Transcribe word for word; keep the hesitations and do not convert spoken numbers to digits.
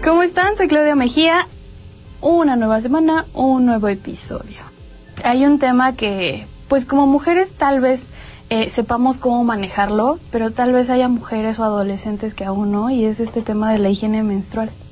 ¿Cómo están? Soy Claudia Mejía. Una nueva semana, un nuevo episodio. Hay un tema que, pues como mujeres tal vez eh, sepamos cómo manejarlo, pero tal vez haya mujeres o adolescentes que aún no, y es este tema de la higiene menstrual.